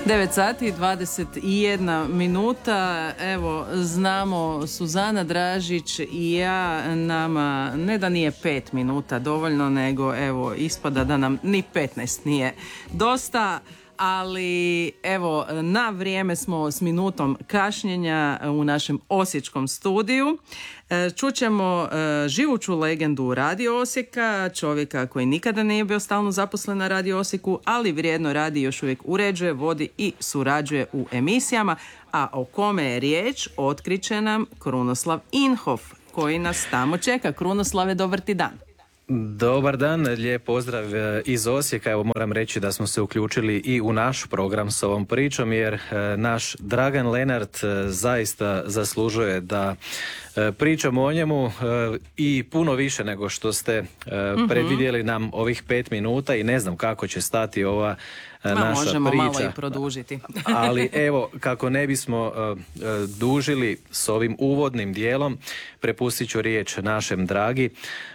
9 sati i 21 minuta. Evo, znamo Suzana Dražić i ja, nama ne da nije 5 minuta dovoljno, nego evo ispada da nam ni 15 nije dosta. Ali evo, na vrijeme smo s minutom kašnjenja u našem osječkom studiju. Čućemo živuću legendu Radio Osijeka, čovjeka koji nikada nije bio stalno zaposlen na Radio Osijeku, ali vrijedno radi i još uvijek uređuje, vodi i surađuje u emisijama. A o kome je riječ, otkriće nam Krunoslav Inhof, koji nas tamo čeka. Krunoslave, dobar ti dan. Dobar dan, lijep pozdrav iz Osijeka. Evo, moram reći da smo se uključili i u naš program s ovom pričom, jer naš Dragan Lenart zaista zaslužuje da pričamo o njemu i puno više nego što ste predvidjeli nam ovih 5 minuta i ne znam kako će stati ova naša možemo priča. Malo i produžiti. Ali evo, kako ne bismo dužili s ovim uvodnim dijelom, prepustit ću riječ našem Dragi.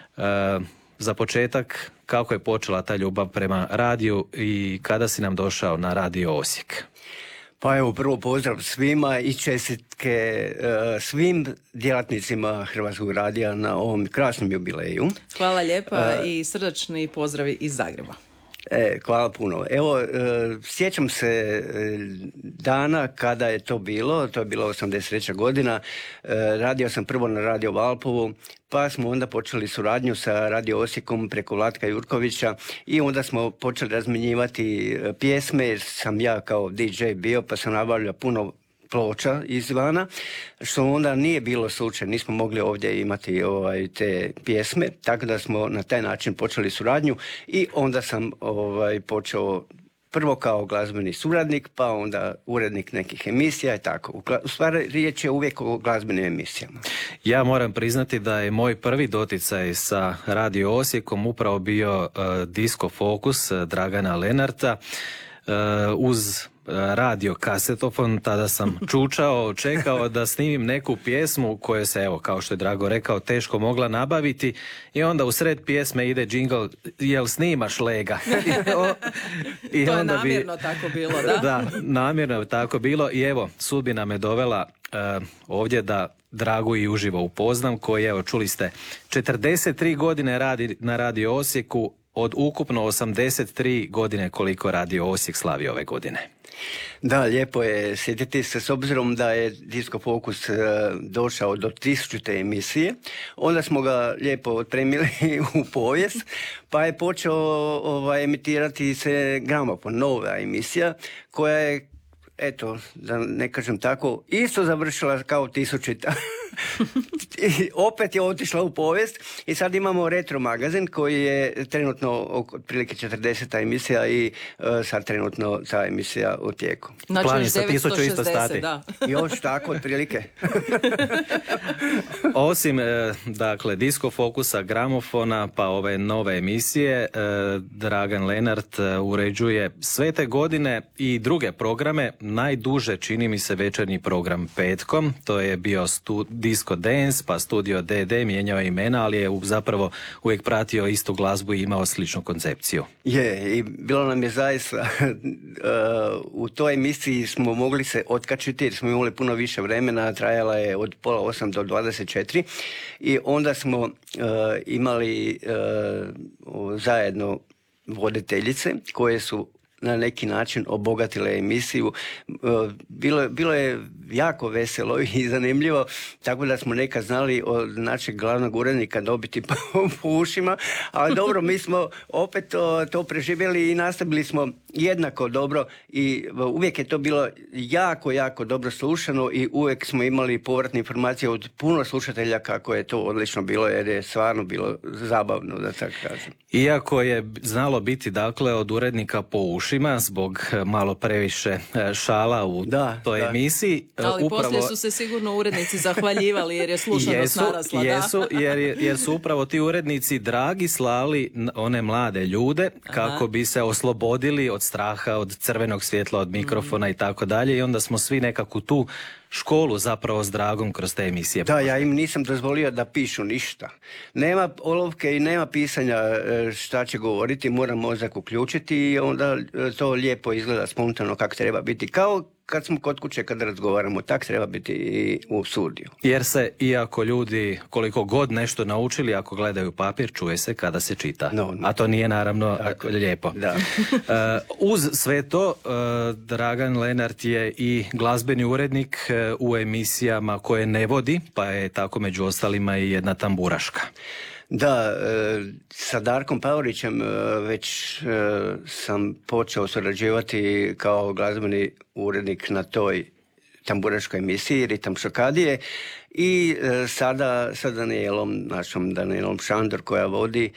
Za početak, kako je počela ta ljubav prema radiju i kada si nam došao na Radio Osijek? Pa evo, prvo pozdrav svima i čestitke svim djelatnicima Hrvatskog radija na ovom krasnom jubileju. Hvala lijepa i srdačni pozdravi iz Zagreba. Hvala puno. Evo, sjećam se dana kada je to bilo 83. godina. Radio sam prvo na Radio Valpovu, pa smo onda počeli suradnju sa Radio Osijekom preko Vlatka Jurkovića i onda smo počeli razmjenjivati pjesme, jer sam ja kao DJ bio, pa sam nabavljao puno ploča izvana, što onda nije bilo slučaj, nismo mogli ovdje imati te pjesme, tako da smo na taj način počeli suradnju i onda sam počeo prvo kao glazbeni suradnik, pa onda urednik nekih emisija i tako. U stvari riječ je uvijek o glazbenim emisijama. Ja moram priznati da je moj prvi doticaj sa Radio Osijekom upravo bio Disco Fokus Dragana Lenarta uz radio kasetofon. Tada sam čučao, čekao da snimim neku pjesmu koju se, evo, kao što je Drago rekao, teško mogla nabaviti i onda u sred pjesme ide džingl, jel snimaš lega? I to je namjerno tako bilo, da? Da, namjerno je tako bilo i evo, sudbina me dovela ovdje da Dragu i uživo upoznam, koji, evo, čuli ste, 43 godine radi na Radio Osijeku, od ukupno 83 godine koliko Radio Osijek slavi ove godine. Da, lijepo je sjetiti se, s obzirom da je Disco Fokus došao do 1000. emisije, onda smo ga lijepo otpremili u povijest, pa je počeo emitirati se Gramofon, nova emisija, koja je, eto, da ne kažem tako, isto završila kao 1000. I opet je otišla u povijest i sad imamo Retro magazin koji je trenutno otprilike 40. emisija i sad trenutno ta emisija u tijeku. Znači Plan je sa 1000 isto stati. Da. Još tako otprilike. Osim, dakle, Disco Fokusa, Gramofona, pa ove nove emisije, Dragan Lenart uređuje sve te godine i druge programe. Najduže, čini mi se, večernji program petkom, to je bio Disco Dance, pa Studio DD, mijenjao je imena, ali je zapravo uvijek pratio istu glazbu i imao sličnu koncepciju. Je, i bilo nam je zaista, u toj emisiji smo mogli se otkačiti jer smo imali puno više vremena, trajala je od 7:30 do 24 i onda smo imali zajedno voditeljice koje su na neki način obogatile emisiju. Bilo je jako veselo i zanimljivo, tako da smo nekad znali od našeg glavnog urednika dobiti po ušima, ali dobro, mi smo opet to preživjeli i nastavili smo jednako dobro i uvijek je to bilo jako, jako dobro slušano i uvijek smo imali povratne informacije od puno slušatelja kako je to odlično bilo, jer je stvarno bilo zabavno, da tako kažem. Iako je znalo biti, dakle, od urednika po ušima zbog malo previše šala u toj emisiji. Ali upravo, poslije su se sigurno urednici zahvaljivali jer je slušanost narasla. Jer su upravo ti urednici Dragi slali one mlade ljude kako bi se oslobodili od straha, od crvenog svjetla, od mikrofona i tako dalje, i onda smo svi nekako tu školu zapravo s Dragom kroz te emisije. Da, ja im nisam dozvolio da pišu ništa. Nema olovke i nema pisanja šta će govoriti, moram mozak uključiti i onda to lijepo izgleda spontano kako treba biti. Kao kad smo kod kuće, kad razgovaramo, tak treba biti i u studiju. Jer se, iako ljudi koliko god nešto naučili, ako gledaju papir, čuje se kada se čita. A to nije naravno lijepo. Da. Uz sve to, Dragan Lenart je i glazbeni urednik u emisijama koje ne vodi, pa je tako među ostalima i jedna tamburaška. Da, sa Darkom Pavorićem već sam počeo surađivati kao glazbeni urednik na toj tamburaškoj emisiji Ritam Šokadije i sada sa našom Danielom Šandor koja vodi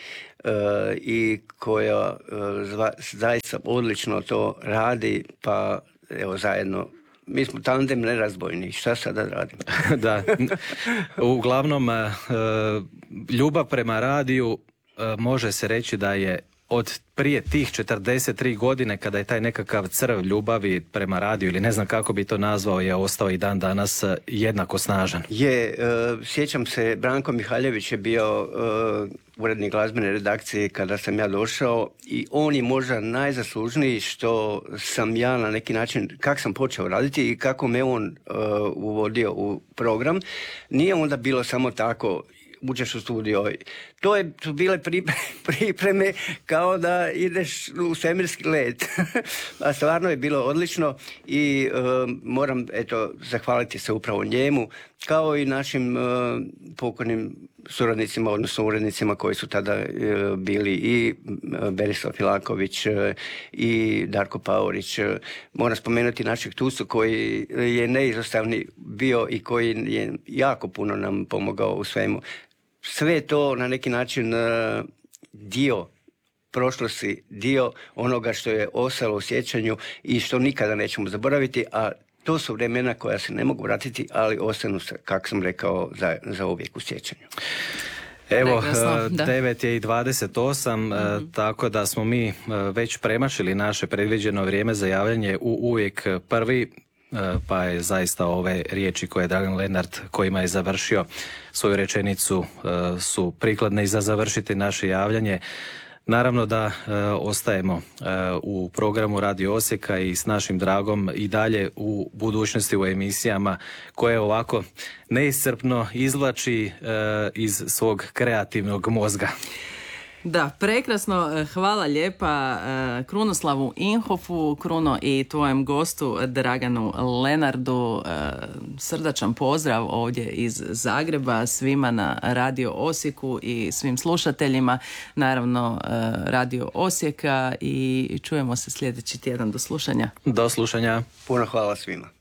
i koja zaista odlično to radi, pa evo zajedno. Mi smo tandem nerazbojni. Šta sada radimo? Da. Uglavnom, ljubav prema radiju može se reći da je od prije tih 43 godine kada je taj nekakav crv ljubavi prema radiju ili ne znam kako bi to nazvao je ostao i dan danas jednako snažan. Sjećam se, Branko Mihaljević je bio urednik glazbene redakcije kada sam ja došao i on je možda najzaslužniji što sam ja na neki način, kako sam počeo raditi i kako me on uvodio u program. Nije onda bilo samo tako uđeš u studio. Su bile pripreme kao da ideš u svemirski let. A stvarno je bilo odlično i moram zahvaliti se upravo njemu, kao i našim pokojnim suradnicima, odnosno urednicima koji su tada bili i Berislav Filaković i Darko Pavorić. Moram spomenuti našeg Tusu koji je neizostavni bio i koji je jako puno nam pomogao u svemu. Sve je to na neki način dio prošlosti, dio onoga što je ostalo u sjećanju i što nikada nećemo zaboraviti, a to su vremena koja se ne mogu vratiti, ali ostanu se, kako sam rekao, za uvijek u sjećanju. Evo, 9:28, tako da smo mi već premašili naše predviđeno vrijeme za javljanje u uvijek prvi, pa je zaista ove riječi koje je Dragan Lenart, kojima je završio svoju rečenicu, su prikladne i za završiti naše javljanje. Naravno da ostajemo u programu Radio Osijeka i s našim Dragom i dalje u budućnosti u emisijama koje ovako neiscrpno izvlači iz svog kreativnog mozga. Da, prekrasno, hvala lijepa Krunoslavu Inhofu, Kruno, i tvojem gostu Draganu Lenardu. Srdačan pozdrav ovdje iz Zagreba svima na Radio Osijeku i svim slušateljima, naravno Radio Osijeka, i čujemo se sljedeći tjedan. Do slušanja. Do slušanja. Puno hvala svima.